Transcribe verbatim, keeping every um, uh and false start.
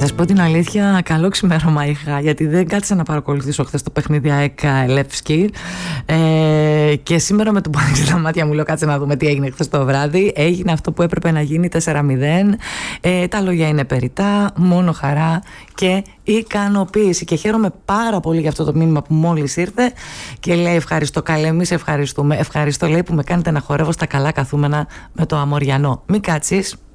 σου πω την αλήθεια, καλό ξημέρωμα είχα, γιατί δεν κάτσα να παρακολουθήσω χθες το παιχνίδι ΑΕΚ Λεύσκη. Ε, και σήμερα με το που άνοιξε τα μάτια μου, λέω κάτσε να δούμε τι έγινε χθες το βράδυ. Έγινε αυτό που έπρεπε να γίνει, τέσσερα μηδέν. Ε, τα λόγια είναι περιτά, μόνο χαρά και ικανοποίηση. Και χαίρομαι πάρα πολύ για αυτό το μήνυμα που μόλις ήρθε και λέει ευχαριστώ. Καλέ, εμείς ευχαριστούμε. Ευχαριστώ, λέει, που με κάνετε να χορεύω στα καλά καθούμενα με το Αμοριανό. Μην κάτσεις.